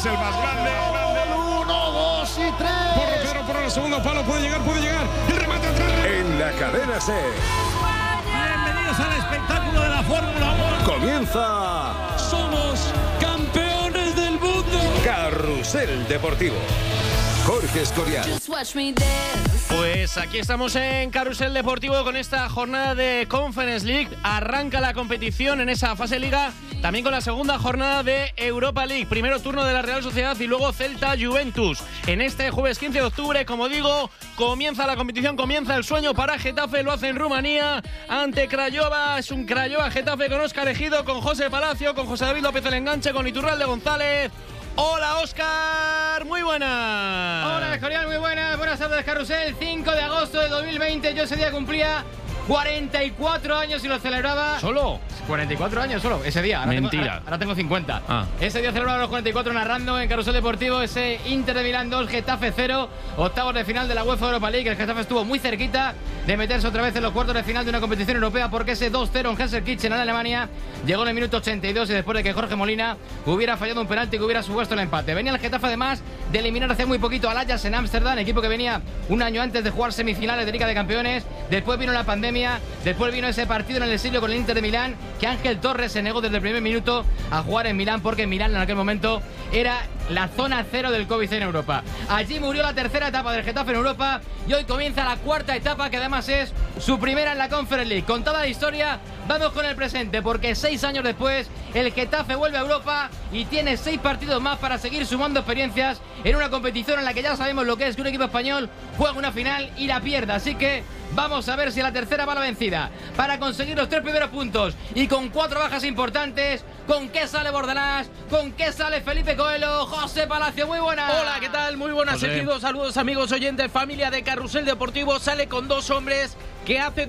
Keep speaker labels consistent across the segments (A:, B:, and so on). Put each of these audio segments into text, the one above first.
A: es el más grande.
B: 1, 2 y 3.
A: Por el segundo palo, puede llegar. El remate atrás.
C: En la cadena SER.
D: Bienvenidos al espectáculo de la Fórmula 1.
C: Comienza.
D: Somos campeones del mundo.
C: Carrusel Deportivo. Jorge Escorial.
E: Pues aquí estamos en Carrusel Deportivo con esta jornada de Conference League. Arranca la competición en esa fase liga, también con la segunda jornada de Europa League. Primero turno de la Real Sociedad y luego Celta-Juventus. En este jueves 15 de octubre, como digo, comienza la competición, comienza el sueño para Getafe. Lo hace en Rumanía ante Craiova. Es un Craiova-Getafe con Óscar Ejido, con José Palacio, con José David López el enganche, con Iturralde González. Hola, Óscar, muy buenas.
F: Hola, Escorial, muy buenas. Buenas tardes, Carrusel. 5 de agosto de 2020. Yo ese día cumplía 44 años y lo celebraba.
E: ¿Solo?
F: 44 años solo, ese día.
E: Mentira.
F: Ahora tengo 50.
E: Ah.
F: Ese día celebraba los 44 narrando en Carrusel Deportivo ese Inter de Milán 2, Getafe 0, octavos de final de la UEFA Europa League. El Getafe estuvo muy cerquita de meterse otra vez en los cuartos de final de una competición europea, porque ese 2-0 en Gelsenkirchen en Alemania llegó en el minuto 82 y después de que Jorge Molina hubiera fallado un penalti que hubiera supuesto el empate. Venía el Getafe además de eliminar hace muy poquito al Ajax en Ámsterdam, equipo que venía un año antes de jugar semifinales de Liga de Campeones. Después vino la pandemia, después vino ese partido en el exilio con el Inter de Milán, que Ángel Torres se negó desde el primer minuto a jugar en Milán, porque Milán en aquel momento era la zona cero del COVID en Europa. Allí murió la tercera etapa del Getafe en Europa y hoy comienza la cuarta etapa, que además es su primera en la Conference League. Contada la historia, vamos con el presente, porque 6 años después el Getafe vuelve a Europa y tiene 6 partidos más para seguir sumando experiencias en una competición en la que ya sabemos lo que es que un equipo español juega una final y la pierda. Así que vamos a ver si la tercera va la vencida para conseguir los 3 primeros puntos, y con 4 bajas importantes. ¿Con qué sale Bordalás? ¿Con qué sale Felipe Coelho? José Palacio, muy buenas.
E: Hola, ¿qué tal? Muy buenas, Ejido. Saludos, amigos oyentes, familia de Carrusel Deportivo. Sale con 2 hombres que hace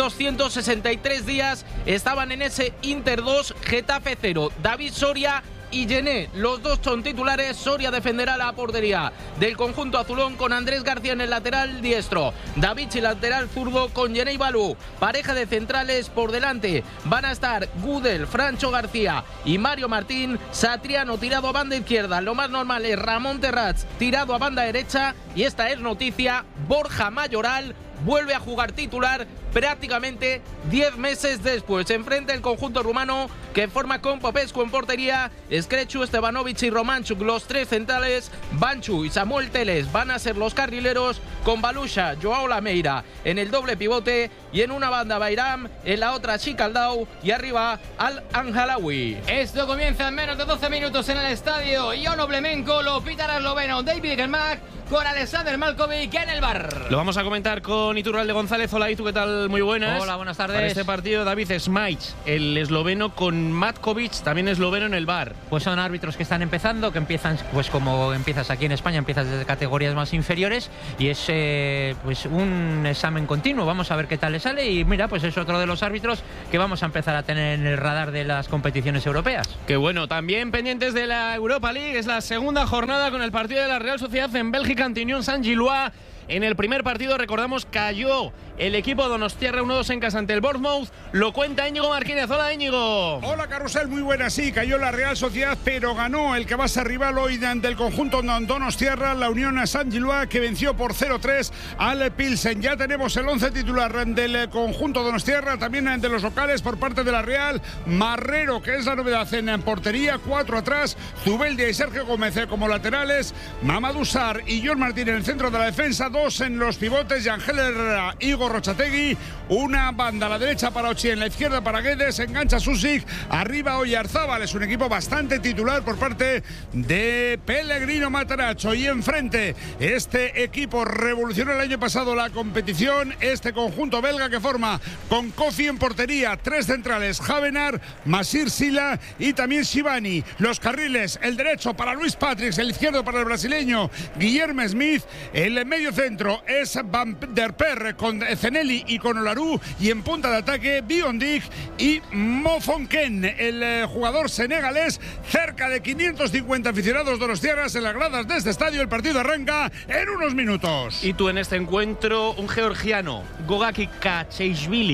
E: 2.263 días estaban en ese Inter 2, Getafe 0. David Soria y Gené, los dos son titulares. Soria defenderá la portería del conjunto azulón con Andrés García en el lateral diestro, David y lateral zurdo con Gené y Balú. Pareja de centrales por delante van a estar Gudel, Francho García y Mario Martín. Satriano tirado a banda izquierda. Lo más normal es Ramón Terrats tirado a banda derecha, y esta es noticia: Borja Mayoral vuelve a jugar titular prácticamente 10 meses después. Enfrente el conjunto rumano, que forma con Popescu en portería, Skrechu, Stevanovic y Romanchuk los 3 centrales. Banchu y Samuel Teles van a ser los carrileros, con Balusha, Joao Lameira en el doble pivote, y en una banda Bayram, en la otra Chicaldao y arriba Al-Anjalawi.
F: Esto comienza en menos de 12 minutos en el estadio Iono Blemenko. Lo pita el esloveno David Gelmach con Alexander Malkovic en el bar.
E: Lo vamos a comentar con Iturralde González. Hola, ¿y tú qué tal? Muy buenas.
F: Hola, buenas tardes.
E: Para este partido, David Smajic, el esloveno, con Matkovic, también esloveno, en el bar.
G: Pues son árbitros que están empezando, que empiezan, pues como empiezas aquí en España, empiezas desde categorías más inferiores, y es pues un examen continuo. Vamos a ver qué tal le sale, y mira, pues es otro de los árbitros que vamos a empezar a tener en el radar de las competiciones europeas.
E: Qué bueno. También pendientes de la Europa League, es la segunda jornada con el partido de la Real Sociedad en Bélgica ante Unión Saint-Gilloise. En el primer partido, recordamos, cayó el equipo donostiarra 1-2 en casa ante el Bournemouth. Lo cuenta Íñigo Martínez. Hola, Íñigo.
A: Hola, Carrusel, muy buena. Sí, cayó la Real Sociedad, pero ganó el que va a ser rival hoy del conjunto donostiarra, la Unión Saint-Gilloise, que venció por 0-3 al Pilsen. Ya tenemos el 11 titular del conjunto donostiarra, también de los locales por parte de la Real. Marrero, que es la novedad en portería, 4 atrás, Zubeldia y Sergio Gómez como laterales, Mamadou Sarr y John Martín en el centro de la defensa, 2 en los pivotes, Yangel Herrera, Igor Rochategui, una banda a la derecha para Ochi, en la izquierda para Guedes, engancha Susic, arriba Oyarzábal. Es un equipo bastante titular por parte de Pellegrino Matarazzo, y enfrente este equipo revolucionó el año pasado la competición, este conjunto belga, que forma con Kofi en portería, 3 centrales, Javenar, Masir Sila y también Shivani. Los carriles, el derecho para Luis Patrick, el izquierdo para el brasileño Guillermo Smith, el medio centro es Van der Perre con Zenelli y con Olarú, y en punta de ataque Biondik y Mofonken, el jugador senegalés. Cerca de 550 aficionados donostiarras en las gradas de este estadio. El partido arranca en unos minutos.
E: Y tú en este encuentro, un georgiano, Gogaki Kacheishvili,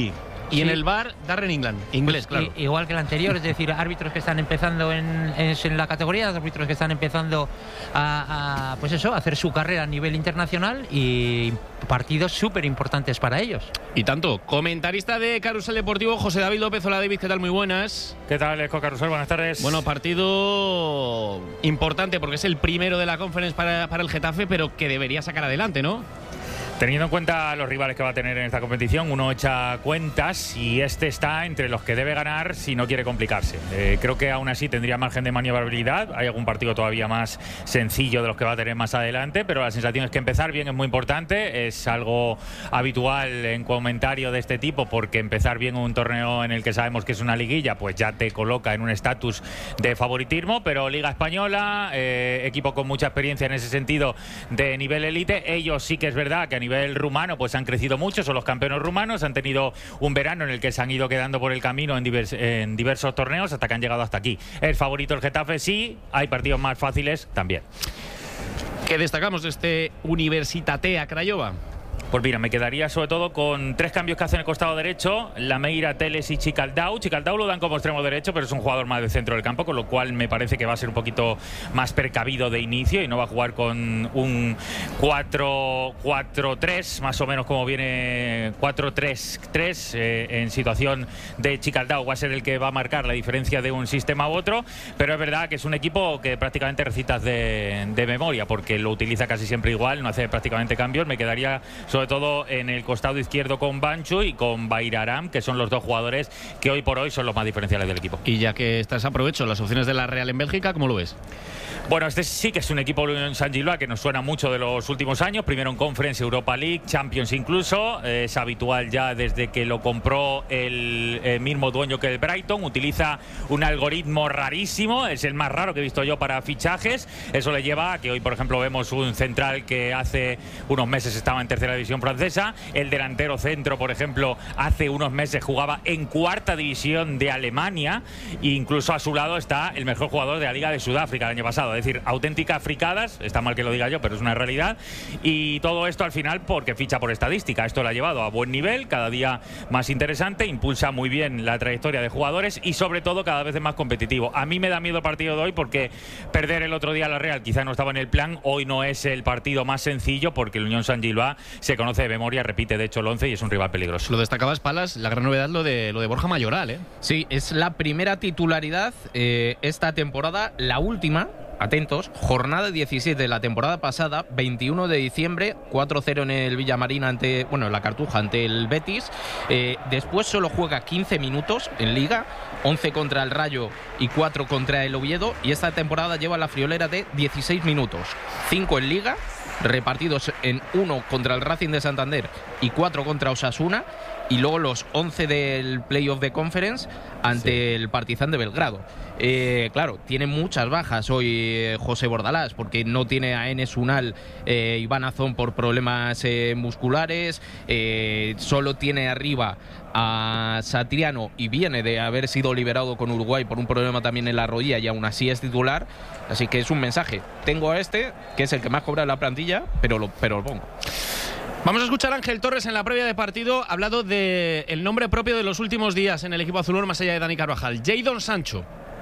F: Y en el VAR, Darren England, inglés, claro.
G: Igual que el anterior, es decir, árbitros que están empezando en la categoría, árbitros que están empezando a pues eso, a hacer su carrera a nivel internacional y partidos súper importantes para ellos.
F: Y tanto. Comentarista de Carrusel Deportivo, José David López. Hola, David, ¿qué tal? Muy buenas.
H: ¿Qué tal, Eco Carrusel? Buenas tardes.
F: Bueno, partido importante porque es el primero de la Conference para el Getafe, pero que debería sacar adelante, ¿no?
H: Teniendo en cuenta los rivales que va a tener en esta competición, uno echa cuentas y este está entre los que debe ganar si no quiere complicarse. Creo que aún así tendría margen de maniobrabilidad. Hay algún partido todavía más sencillo de los que va a tener más adelante, pero la sensación es que empezar bien es muy importante. Es algo habitual en comentario de este tipo, porque empezar bien un torneo en el que sabemos que es una liguilla, pues ya te coloca en un estatus de favoritismo. Pero Liga Española, equipo con mucha experiencia en ese sentido de nivel élite. Ellos sí que es verdad que a nivel rumano pues han crecido mucho, son los campeones rumanos, han tenido un verano en el que se han ido quedando por el camino en diversos torneos hasta que han llegado hasta aquí. ¿Es favorito el Getafe? Sí. Hay partidos más fáciles también.
F: ¿Qué destacamos de este Universitatea Craiova?
H: Pues mira, me quedaría sobre todo con 3 cambios que hace en el costado derecho: Lameira, Teles y Chicaldao. Chicaldao lo dan como extremo derecho, pero es un jugador más de centro del campo, con lo cual me parece que va a ser un poquito más precavido de inicio y no va a jugar con un 4-4-3, más o menos como viene 4-3-3 en situación de Chicaldao. Va a ser el que va a marcar la diferencia de un sistema u otro, pero es verdad que es un equipo que prácticamente recitas de memoria, porque lo utiliza casi siempre igual, no hace prácticamente cambios. Me quedaría sobre todo en el costado izquierdo con Banchu y con Bairaram, que son los dos jugadores que hoy por hoy son los más diferenciales del equipo.
F: Y ya que estás, aprovecho las opciones de la Real en Bélgica, ¿cómo lo ves?
H: Bueno, este sí que es un equipo de Saint-Gilloise que nos suena mucho de los últimos años, primero en Conference, Europa League, Champions incluso. Es habitual ya desde que lo compró el mismo dueño que el Brighton. Utiliza un algoritmo rarísimo, es el más raro que he visto yo para fichajes. Eso le lleva a que hoy, por ejemplo, vemos un central que hace unos meses estaba en tercera división francesa. El delantero centro, por ejemplo, hace unos meses jugaba en cuarta división de Alemania. E incluso a su lado está el mejor jugador de la Liga de Sudáfrica el año pasado. Es decir, auténticas fricadas, está mal que lo diga yo, pero es una realidad. Y todo esto al final porque ficha por estadística. Esto lo ha llevado a buen nivel, cada día más interesante, impulsa muy bien la trayectoria de jugadores y sobre todo cada vez es más competitivo. A mí me da miedo el partido de hoy porque perder el otro día a la Real quizá no estaba en el plan. Hoy no es el partido más sencillo porque el Unión Saint-Gilloise se conoce de memoria, repite de hecho el 11 y es un rival peligroso.
F: Lo destacabas, Palas, la gran novedad lo de Borja Mayoral, ¿eh?
E: Sí, es la primera titularidad esta temporada, la última. Atentos, jornada 17 de la temporada pasada, 21 de diciembre, 4-0 en el Villamarín en la Cartuja ante el Betis. Después solo juega 15 minutos en Liga, 11 contra el Rayo y 4 contra el Oviedo. Y esta temporada lleva la friolera de 16 minutos, 5 en Liga, repartidos en 1 contra el Racing de Santander y 4 contra Osasuna. Y luego los 11 del Playoff de Conference ante el Partizan de Belgrado. Claro, tiene muchas bajas hoy José Bordalás, porque no tiene a Enes Unal, Iván Azón por problemas musculares, solo tiene arriba a Satriano y viene de haber sido liberado con Uruguay por un problema también en la rodilla y aún así es titular. Así que es un mensaje. Tengo a este, que es el que más cobra en la plantilla, pero lo pongo.
F: Vamos a escuchar a Ángel Torres en la previa de partido, hablado del nombre propio de los últimos días en el equipo azulón, más allá de Dani Carvajal, Jadon Sancho.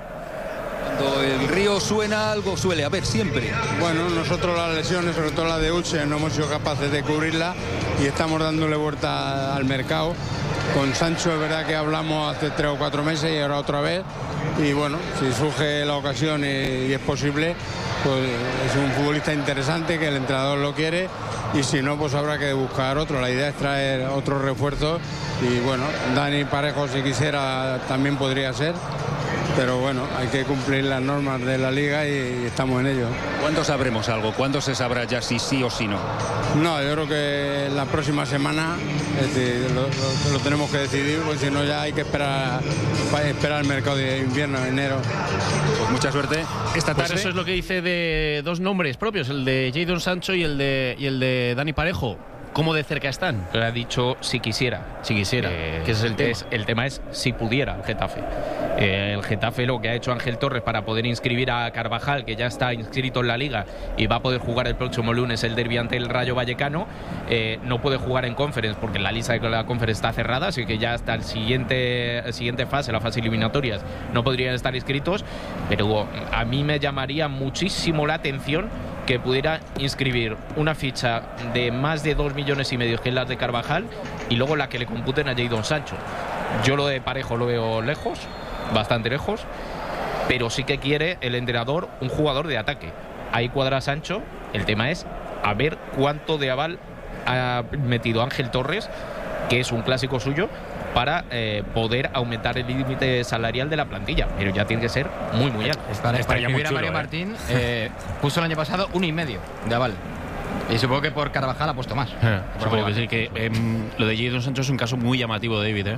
I: Cuando el río suena, algo suele haber siempre.
J: Bueno, nosotros las lesiones, sobre todo la de Ulche, no hemos sido capaces de cubrirla y estamos dándole vuelta al mercado. Con Sancho es verdad que hablamos hace 3 o 4 meses y ahora otra vez. Y bueno, si surge la ocasión y es posible, pues es un futbolista interesante que el entrenador lo quiere. Y si no, pues habrá que buscar otro. La idea es traer otros refuerzos. Y bueno, Dani Parejo, si quisiera, también podría ser. Pero bueno, hay que cumplir las normas de la liga y estamos en ello.
I: ¿Cuándo sabremos algo? ¿Cuándo se sabrá ya si sí o si no?
J: No, yo creo que la próxima semana lo tenemos que decidir, porque si no ya hay que esperar el mercado de invierno, enero.
I: Pues mucha suerte.
F: Esta tarde. Pues eso es lo que dice de dos nombres propios, el de Jadon Sancho y el de Dani Parejo.
K: ¿Cómo de cerca están?
E: Le ha dicho si quisiera.
K: Si quisiera. ¿Qué es el tema?
E: El tema es si pudiera el Getafe. El Getafe, lo que ha hecho Ángel Torres para poder inscribir a Carvajal, que ya está inscrito en la Liga y va a poder jugar el próximo lunes el derbi ante el Rayo Vallecano, no puede jugar en Conference porque la lista de la Conference está cerrada, así que ya hasta el siguiente fase, la fase eliminatorias, no podrían estar inscritos, pero a mí me llamaría muchísimo la atención que pudiera inscribir una ficha de más de 2,5 millones, que es la de Carvajal, y luego la que le computen a Jadon Sancho. Yo lo de Parejo lo veo lejos, bastante lejos, pero sí que quiere el entrenador un jugador de ataque. Ahí cuadra Sancho. El tema es a ver cuánto de aval ha metido Ángel Torres, que es un clásico suyo, para poder aumentar el límite salarial de la plantilla, pero ya tiene que ser muy alto.
F: Para escribir a Mario Martín, puso el año pasado 1,5 de aval. Y supongo que por Carvajal ha puesto más.
K: Supongo que sí, que lo de Jadon Sancho es un caso muy llamativo, David,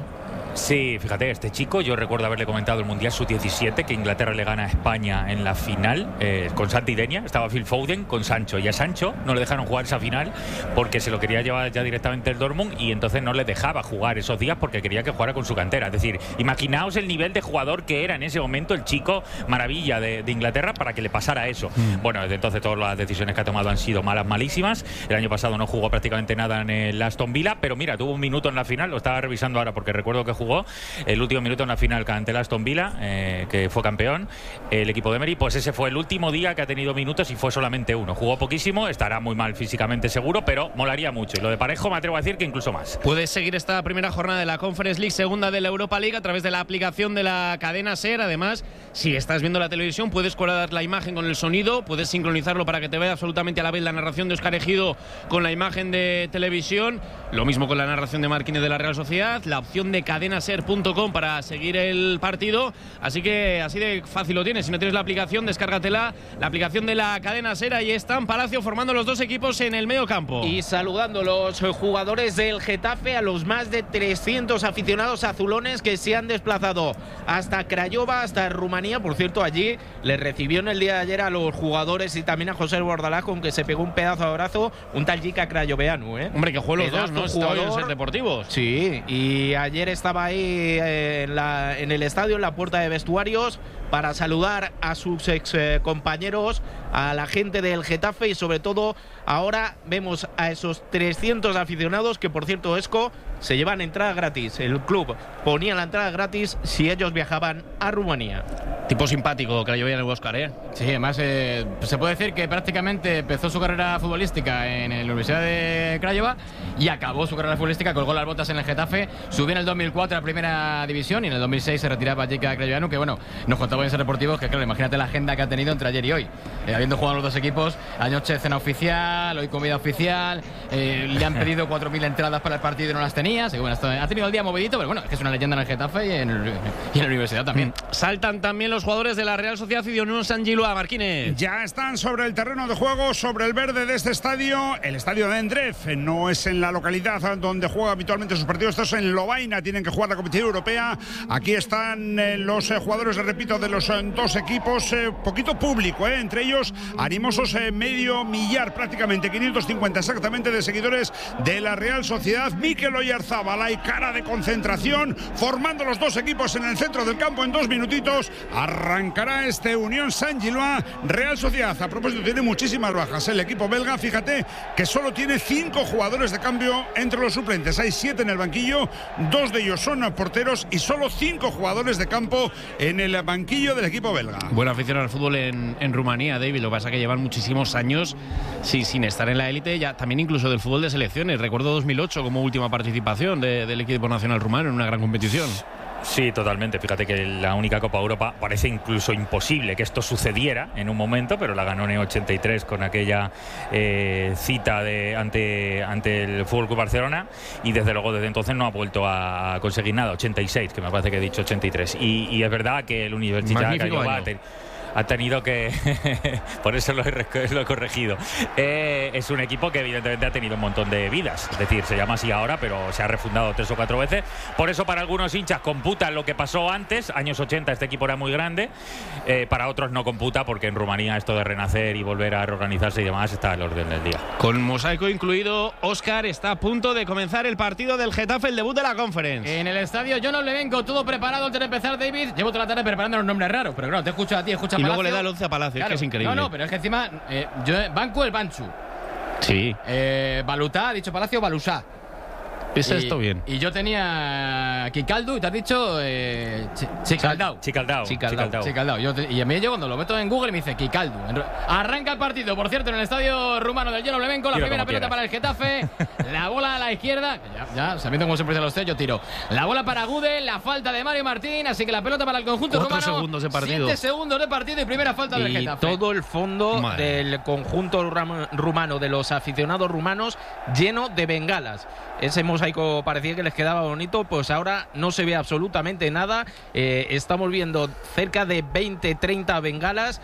H: Sí, fíjate, este chico, yo recuerdo haberle comentado el Mundial Sub-17, que Inglaterra le gana a España en la final, con Santi Denia, estaba Phil Foden con Sancho, y a Sancho no le dejaron jugar esa final porque se lo quería llevar ya directamente el Dortmund, y entonces no le dejaba jugar esos días porque quería que jugara con su cantera. Es decir, imaginaos el nivel de jugador que era en ese momento el chico maravilla de Inglaterra para que le pasara eso. Bueno, desde entonces todas las decisiones que ha tomado han sido malísimas. El año pasado no jugó prácticamente nada en el Aston Villa, pero mira, tuvo un minuto en la final, lo estaba revisando ahora porque recuerdo que jugó el último minuto en la final ante el Aston Villa, que fue campeón el equipo de Emery. Pues ese fue el último día que ha tenido minutos y fue solamente uno. Jugó poquísimo, estará muy mal físicamente seguro, pero molaría mucho, y lo de Parejo me atrevo a decir que incluso más.
K: Puedes seguir esta primera jornada de la Conference League, segunda de la Europa League, a través de la aplicación de la cadena SER. Además, si estás viendo la televisión, puedes colar la imagen con el sonido, puedes sincronizarlo para que te vea absolutamente a la vez la narración de Óscar Ejido con la imagen de televisión. Lo mismo con la narración de Marquínez de la Real Sociedad, la opción de cadenaser.com para seguir el partido. Así que así de fácil lo tienes. Si no tienes la aplicación, descárgatela, la aplicación de la cadena SER. Ahí están Palacio formando los dos equipos en el medio campo.
E: Y saludando los jugadores del Getafe, a los más de 300 aficionados azulones que se han desplazado hasta Craiova, hasta Rumanía. Por cierto, allí le recibió en el día de ayer a los jugadores y también a José Bordalás, con que se pegó un pedazo de abrazo, un tal Jica Crayoveanu,
K: Hombre, que jueguen los dos, ¿no?
E: Jugador,
K: en Ser Deportivos.
E: Sí, y ayer estaba ahí en el estadio, en la puerta de vestuarios, para saludar a sus ex compañeros, a la gente del Getafe, y sobre todo ahora vemos a esos 300 aficionados que, por cierto, Esco, se llevan entrada gratis. El club ponía la entrada gratis si ellos viajaban a Rumanía.
K: Tipo simpático, que la llevé en el Óscar,
F: Sí, además se puede decir que prácticamente empezó su carrera futbolística en la Universidad de Craiova y acabó su carrera futbolística, colgó las botas en el Getafe, subió en el 2004 a Primera División y en el 2006 se retiraba Jica Crayoveanu, que bueno, nos contaba en Ser Deportivos que, claro, imagínate la agenda que ha tenido entre ayer y hoy, habiendo jugado los dos equipos, anoche cena oficial, hoy comida oficial, le han pedido 4.000 entradas para el partido y no las tenía, así que bueno, ha tenido el día movidito, pero bueno, es que es una leyenda en el Getafe y en la universidad también.
K: Saltan también los jugadores de la Real Sociedad y de Unión Saint-Gilloise, Marquínez.
A: Ya están sobre el terreno de juego, sobre el verde de este estadio, el estadio de Endref. No es en la localidad donde juega habitualmente sus partidos, esto es en Lovaina, tienen que jugar la competición europea. Aquí están los jugadores, repito, de los dos equipos, poquito público, entre ellos animosos, medio millar, prácticamente 550 exactamente de seguidores de la Real Sociedad. Mikel Oyarzábal, hay cara de concentración, formando los dos equipos en el centro del campo. En 2 minutitos arrancará este Unión Saint-Gilloise Real Sociedad. A propósito, tiene muchísimas bajas el equipo belga. Fíjate que solo tiene 5 jugadores de cambio entre los suplentes. Hay 7 en el banquillo, 2 de ellos son porteros y solo 5 jugadores de campo en el banquillo del equipo belga.
K: Buena afición al fútbol en Rumanía, David. Lo que pasa es que llevan muchísimos años sin estar en la élite, ya también incluso del fútbol de selecciones. Recuerdo 2008 como última participación del equipo nacional rumano en una gran competición.
H: Sí, totalmente. Fíjate que la única Copa Europa parece incluso imposible que esto sucediera en un momento, pero la ganó en el 83 con aquella cita ante el FC Barcelona, y desde luego desde entonces no ha vuelto a conseguir nada. 86, que me parece que he dicho 83. Y es verdad que el Universitat Craiova ha tenido que por eso lo he corregido. Es un equipo que evidentemente ha tenido un montón de vidas, es decir, se llama así ahora, pero se ha refundado 3 o 4 veces. Por eso para algunos hinchas computan lo que pasó antes, años 80 este equipo era muy grande, para otros no computa porque en Rumanía esto de renacer y volver a reorganizarse y demás está al orden del día.
K: Con mosaico incluido, Óscar, está a punto de comenzar el partido del Getafe, el debut de la Conference.
F: En el estadio John Olevenco, todo preparado antes de empezar, David. Llevo toda la tarde preparando los nombres raros, pero claro, te escucho a ti, escucha a
K: y
F: Palacio.
K: Luego le da el 11 a Palacio, claro, es que es increíble.
F: No, pero es que encima, Banco el Banchu.
K: Sí.
F: Balutá, ha dicho Palacio, Balusá.
K: ¿Es esto bien?
F: Y yo tenía Kikaldu y te has dicho Chicaldao. Y a mí yo cuando lo meto en Google me dice Kikaldu. Arranca el partido, por cierto, en el estadio rumano del John Olevenco. La primera pelota para el Getafe. La bola a la izquierda. Ya sabiendo cómo siempre se los sé, yo tiro. La bola para Gude, la falta de Mario Martín. Así que la pelota para el conjunto rumano.
K: 4 segundos de partido.
F: 7 segundos de partido y primera falta del Getafe.
E: Y todo el fondo del conjunto rumano, de los aficionados rumanos, lleno de bengalas. Ese mosaico parecía que les quedaba bonito, pues ahora no se ve absolutamente nada. Estamos viendo cerca de 20-30 bengalas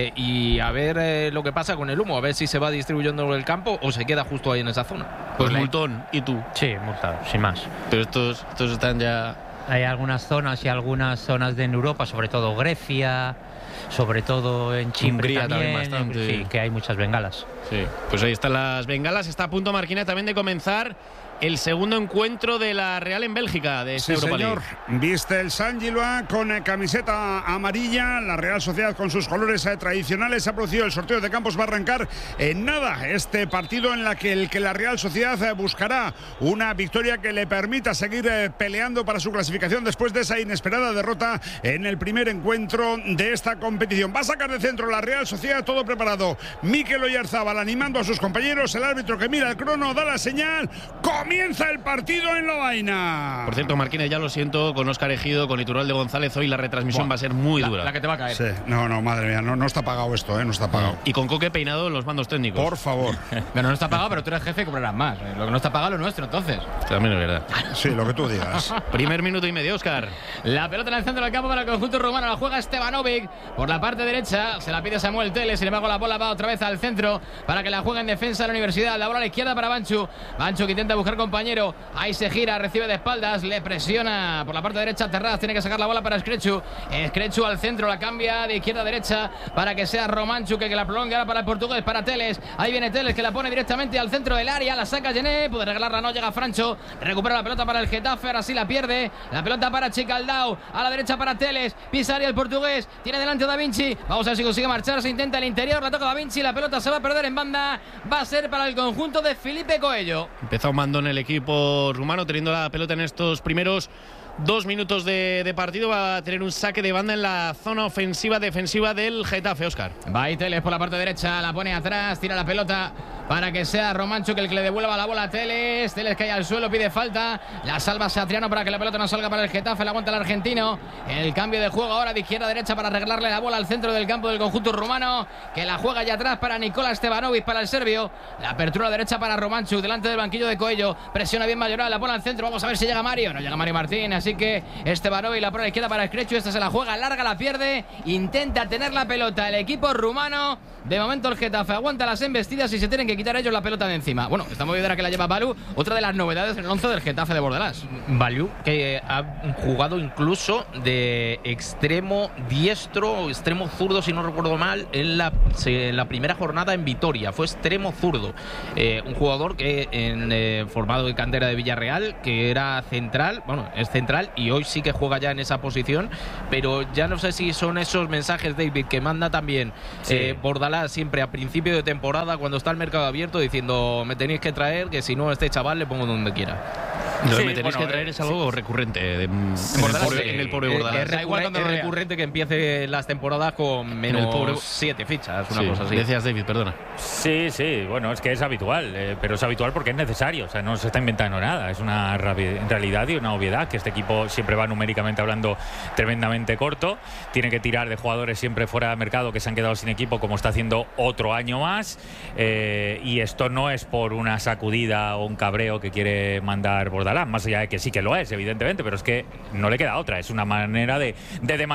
E: y a ver lo que pasa con el humo, a ver si se va distribuyendo en el campo o se queda justo ahí en esa zona.
K: Pues multón, ¿y tú?
G: Sí, multado, sin más.
K: Pero estos están ya...
G: Hay algunas zonas y algunas zonas de Europa, sobre todo Grecia, sobre todo en Chipre también bastante. Sí, que hay muchas bengalas.
K: Sí, pues ahí están las bengalas. Está a punto, Marquina, también de comenzar el segundo encuentro de la Real en Bélgica de esta Europa League.
A: Viste el San Gillois con camiseta amarilla, la Real Sociedad con sus colores tradicionales. Se ha producido el sorteo de campos, va a arrancar en nada este partido en el que la Real Sociedad buscará una victoria que le permita seguir peleando para su clasificación después de esa inesperada derrota en el primer encuentro de esta competición. Va a sacar de centro la Real Sociedad, todo preparado. Mikel Oyarzábal animando a sus compañeros, el árbitro que mira el crono, da la señal. Comienza el partido en Lovaina.
K: Por cierto, Marquines, ya lo siento, con Óscar Ejido, con Iturralde González, hoy la retransmisión va a ser muy dura.
F: La que te va a caer.
A: Sí. No, madre mía, no está pagado esto, no está pagado.
K: Y con Coque peinado en los mandos técnicos.
A: Por favor.
F: Pero no está pagado, pero tú eres jefe y cobrarás más. Lo que no está pagado es lo nuestro, entonces.
K: También es verdad.
A: Sí, lo que tú digas.
K: Primer minuto y medio, Óscar.
F: La pelota en el centro del campo para el conjunto rumano. La juega Stevanovic por la parte derecha. Se la pide Samuel Teles. Sin embargo, la bola va otra vez al centro para que la juegue en defensa de la Universidad. La bola a la izquierda para Banchu. Banchu que intenta buscar compañero. Ahí se gira, recibe de espaldas, le presiona por la parte derecha Terraz, tiene que sacar la bola para Skrechu. Skrechu al centro, la cambia de izquierda a derecha para que sea Romanchuk que la prolongue ahora para el portugués, para Teles. Ahí viene Teles que la pone directamente al centro del área, la saca Gené, puede regalarla, no llega Francho, recupera la pelota para el Getafe, ahora sí la pierde. La pelota para Chicaldao, a la derecha para Teles, pisa área el portugués, tiene delante a Da Vinci, vamos a ver si consigue marcharse, intenta el interior, la toca Da Vinci, la pelota se va a perder en banda, va a ser para el conjunto de Felipe Coello.
K: Empezó mandón el equipo rumano teniendo la pelota en estos primeros 2 minutos de partido. Va a tener un saque de banda en la zona ofensiva defensiva del Getafe, Óscar.
F: Va ahí Teles por la parte derecha, la pone atrás, tira la pelota para que sea Romanchuk el que le devuelva la bola a Teles. Teles cae al suelo, pide falta, la salva Satriano para que la pelota no salga para el Getafe, la aguanta el argentino. El cambio de juego ahora de izquierda a derecha para arreglarle la bola al centro del campo del conjunto rumano, que la juega ya atrás para Nikola Stevanovic, para el serbio. La apertura derecha para Romanchuk delante del banquillo de Coello, presiona bien Mayoral, la pone al centro, vamos a ver si llega Mario, no llega Mario Martín, así que Stevanovic la pone a la izquierda para Skrechu, esta se la juega larga, la pierde, intenta tener la pelota el equipo rumano. De momento el Getafe aguanta las embestidas y se tienen que quitar ellos la pelota de encima. Bueno, esta movidera que la lleva Balu, otra de las novedades en el 11 del Getafe de Bordalás.
E: Balu, que ha jugado incluso de extremo diestro, extremo zurdo, si no recuerdo mal, en la primera jornada en Vitoria. Fue extremo zurdo. Un jugador que formado de cantera de Villarreal, que era central, bueno, es central y hoy sí que juega ya en esa posición, pero ya no sé si son esos mensajes, David, que manda también Bordalás siempre a principio de temporada cuando está el mercado abierto diciendo me tenéis que traer, que si no este chaval le pongo donde quiera.
K: Lo que me tenéis que traer es algo recurrente en el pobre Bordalás.
E: Es recurrente que empiece las temporadas con menos 7 fichas, una cosa así.
K: Decías, David, perdona.
H: Sí, bueno, es que es habitual, pero es habitual porque es necesario, o sea, no se está inventando nada, es una realidad y una obviedad que este equipo siempre va numéricamente hablando tremendamente corto, tiene que tirar de jugadores siempre fuera de mercado que se han quedado sin equipo, como está haciendo otro año más, y esto no es por una sacudida o un cabreo que quiere mandar Bordalás, más allá de que sí que lo es, evidentemente, pero es que no le queda otra, es una manera de